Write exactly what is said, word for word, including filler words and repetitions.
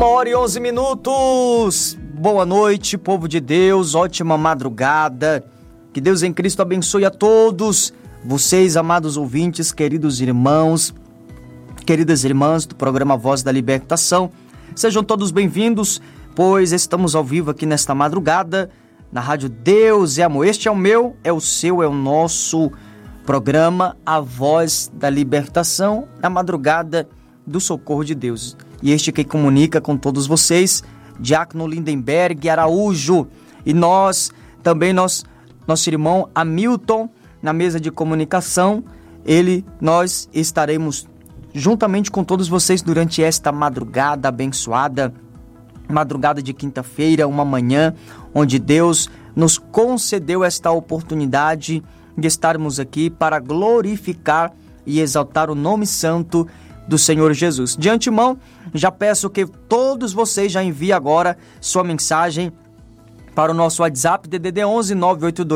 hora e onze minutos. Boa noite, povo de Deus, ótima madrugada. Que Deus em Cristo abençoe a todos. Vocês, amados ouvintes, queridos irmãos, queridas irmãs do programa Voz da Libertação, sejam todos bem-vindos, pois estamos ao vivo aqui nesta madrugada, na Rádio Deus é Amor. Este é o meu, é o seu, é o nosso programa A Voz da Libertação, na madrugada do Socorro de Deus. E este que comunica com todos vocês, Diácono Lindenberg Araújo. E nós, também nós, nosso irmão Hamilton, na mesa de comunicação, ele, nós estaremos juntamente com todos vocês durante esta madrugada abençoada, madrugada de quinta-feira, uma manhã onde Deus nos concedeu esta oportunidade de estarmos aqui para glorificar e exaltar o nome santo do Senhor Jesus. De antemão, já peço que todos vocês já enviem agora sua mensagem para o nosso WhatsApp D D D onze nove oito dois